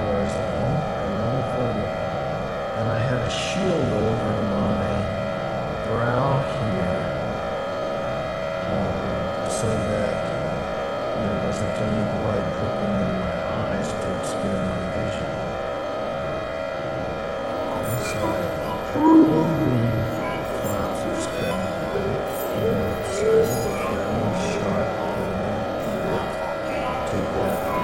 was long further. And I had a shield over my brow here, so that there wasn't any blood dripping